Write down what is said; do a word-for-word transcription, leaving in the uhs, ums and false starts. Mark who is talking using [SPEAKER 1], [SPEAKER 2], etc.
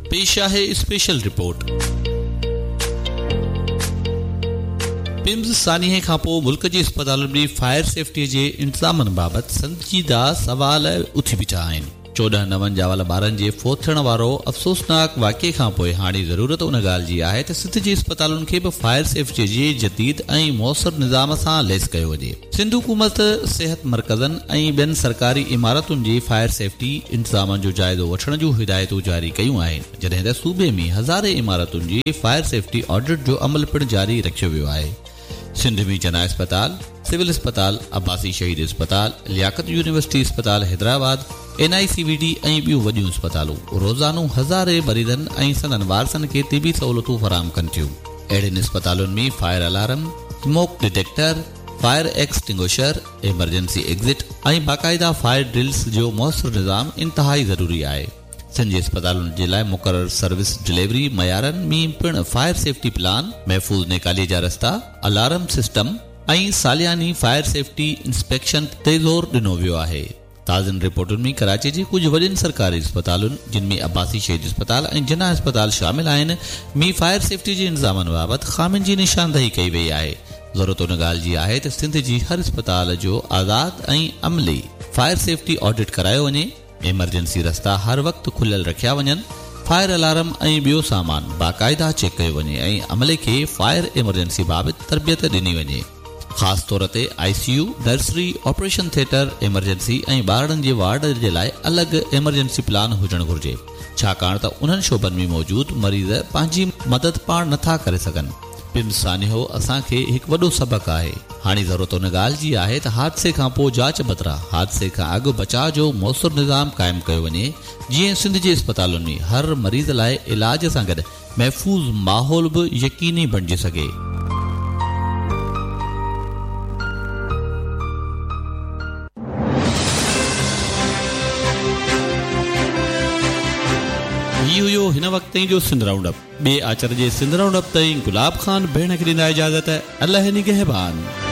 [SPEAKER 1] पेश आहे special report. PIMS सानिहे खां पोइ मुल्क जे अस्पतालुनि में फायर सेफ्टी जे इंतज़ामनि बाबति संजीदा सवाल उथी बीठा आहिनि। चोॾहं नवंजाह ॿारनि जे फोत थियण वारो अफ़सोसनाक वाक़े खां पोइ हाणे ज़रूरत उन ॻाल्हि जी आहे त सिंध जे अस्पतालुनि खे बि फायर सेफ्टी जे जदीद ऐं मौसर निज़ाम सां लैस कयो वञे। सिंध हुकूमत सिहत मर्कज़नि ऐं ॿियनि सरकारी इमारतुनि जे फायर सेफ्टी इंतज़ामनि जो जाइज़ो वठण जूं हिदायतूं जारी कयूं आहिनि, जॾहिं त सूबे में हज़ारे इमारतुनि जे फायर सेफ्टी ऑडिट जो अमल पिणु जारी रखियो वियो आहे। सिंध में जना अस्पताल, सिविल अस्पताल, अब्बासी शहीद अस्पताल, लियाकत यूनिवर्सिटी अस्पताल हैदराबाद, एन आई सी वी डी ऐं ॿियूं वॾियूं अस्पतालूं रोज़ानो हज़ारे मरीज़नि ऐं संदनि वारसनि खे तिबी सहूलतूं फराहम कनि थियूं। अहिड़ियुनि अस्पतालुनि में fire alarm, smoke detector, fire extinguisher, emergency exit ऐं बाक़ाइदा फायर ड्रिल्स जो मौसर निज़ाम इंतहाई ज़रूरी आहे। सिंध जे अस्पतालुनि जे लाइ मुक़रर सर्विस डिलीवरी मयारनि में पिणु फायर सेफ्टी प्लान, महफ़ूज़ निकाले जा रस्ता, अलार्म सिस्टम ऐं सालियानी फायर सेफ्टी इंस्पेक्शन ते ज़ोर ॾिनो वियो आहे। ताज़नि रिपोर्टुनि में कराची जे कुझु वॾियुनि सरकारी अस्पतालुनि, जिन में अब्बासी शहीद अस्पताल ऐं जना अस्पताल शामिल आहिनि, में फायर सेफ्टी जे इंतज़ामनि बाबति ख़ामियुनि जी निशानदही कई वई आहे। ज़रूरत उन ॻाल्हि जी आहे त सिंध जी हर अस्पताल जो आज़ाद ऐं अमली फायर सेफ्टी ऑडिट करायो वञे, इमरजेंसी रस्ता हर वक़्तु खुलियल रखिया वञनि, फायर अलार्म ऐं ॿियो सामान बाक़ाइदा चेक कयो वञे ऐं अमले खे फायर इमरजेंसी बाबति तरबियत ॾिनी वञे। ख़ासि तौर ते आई C U, nursery, operation theatre, emergency ऐं ॿारनि जे वार्ड जे लाइ अलॻि इमरजेंसी प्लान हुजणु घुर्जे, छाकाणि त उन्हनि शोबनि में मौजूदु मरीज़ पंहिंजी मदद पाण नथा करे सघनि। पिम्स सानिहो असांखे हिकु वॾो सबक़ु आहे। हाणे ज़रूरत उन ॻाल्हि जी आहे त हादसे खां पोइ जांच बदिरां हादसे खां अॻु बचाव जो मौसर निज़ाम क़ाइमु कयो वञे, जीअं सिंध जे अस्पतालुनि में हर मरीज़ लाइ इलाज सां गॾु महफ़ूज़ माहौल बि यकीनी बणिजी सघे। हुयो हिन वक़्त जो सिंध राउंड अप। ॿिए आचर जे सिंध राउंड अप ताईं गुलाब खान भेण खे ॾींदा इजाज़त। अल्लाह निगहबान।